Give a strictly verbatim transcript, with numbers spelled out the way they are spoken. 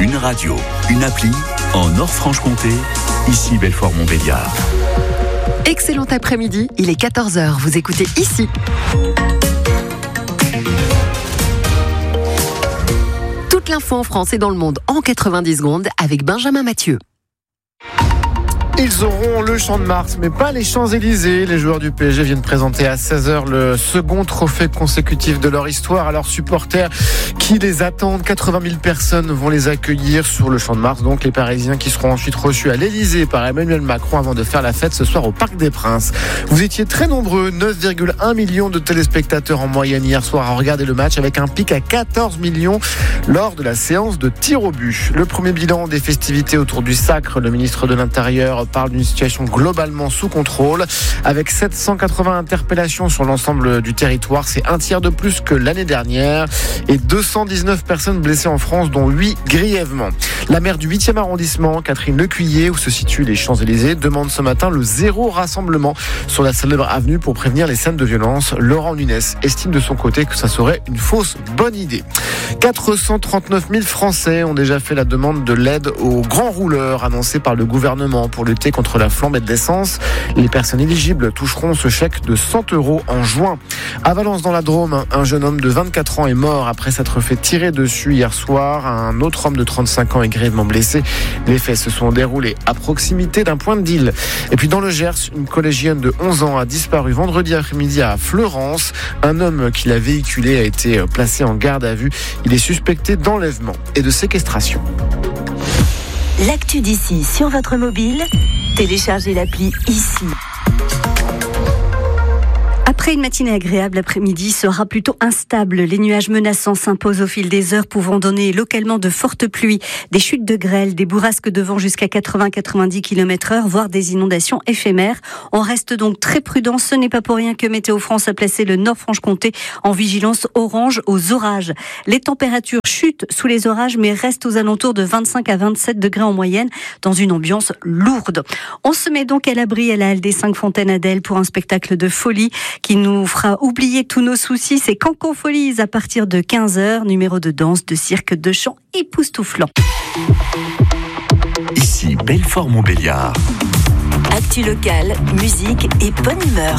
Une radio, une appli, en Nord-Franche-Comté, ici Belfort-Montbéliard. Excellent après-midi, il est quatorze heures, vous écoutez ici. Toute l'info en France et dans le monde en quatre-vingt-dix secondes avec Benjamin Mathieu. Ils auront le Champ de Mars, mais pas les Champs-Élysées. Les joueurs du P S G viennent présenter à seize heures le second trophée consécutif de leur histoire à leurs supporters qui les attendent. quatre-vingt mille personnes vont les accueillir sur le Champ de Mars. Donc les Parisiens qui seront ensuite reçus à l'Élysée par Emmanuel Macron avant de faire la fête ce soir au Parc des Princes. Vous étiez très nombreux, neuf virgule un millions de téléspectateurs en moyenne hier soir à regarder le match, avec un pic à quatorze millions lors de la séance de tir au but. Le premier bilan des festivités autour du Sacre, le ministre de l'Intérieur parle d'une situation globalement sous contrôle. Avec sept cent quatre-vingts interpellations sur l'ensemble du territoire, c'est un tiers de plus que l'année dernière, et deux cent dix-neuf personnes blessées en France, dont huit grièvement. La maire du huitième arrondissement, Catherine Lecuyer, où se situent les Champs-Élysées, demande ce matin le zéro rassemblement sur la célèbre avenue pour prévenir les scènes de violence. Laurent Nunez estime de son côté que ça serait une fausse bonne idée. quatre cent trente-neuf mille Français ont déjà fait la demande de l'aide aux grands rouleurs annoncée par le gouvernement pour lutter contre la flambée de l'essence. Les personnes éligibles toucheront ce chèque de cent euros en juin. À Valence dans la Drôme, un jeune homme de vingt-quatre ans est mort après s'être fait tirer dessus hier soir. Un autre homme de trente-cinq ans est grièvement blessé. Les faits se sont déroulés à proximité d'un point de deal. Et puis dans le Gers, une collégienne de onze ans a disparu vendredi après-midi à Fleurance. Un homme qui l'a véhiculé a été placé en garde à vue. Il est suspecté d'enlèvement et de séquestration. L'actu d'ici sur votre mobile, téléchargez l'appli ici. Après une matinée agréable, l'après-midi sera plutôt instable. Les nuages menaçants s'imposent au fil des heures, pouvant donner localement de fortes pluies, des chutes de grêle, des bourrasques de vent jusqu'à quatre-vingts à quatre-vingt-dix kilomètres heure, voire des inondations éphémères. On reste donc très prudent. Ce n'est pas pour rien que Météo France a placé le Nord-Franche-Comté en vigilance orange aux orages. Les températures chutent sous les orages, mais restent aux alentours de vingt-cinq à vingt-sept degrés en moyenne, dans une ambiance lourde. On se met donc à l'abri à la Halle des Cinq Fontaines à Delle pour un spectacle de folie qui nous fera oublier tous nos soucis. C'est Cancan Folies à partir de quinze heures, numéro de danse, de cirque, de chant époustouflant. Ici Belfort-Montbéliard. Actu locale, musique et bonne humeur.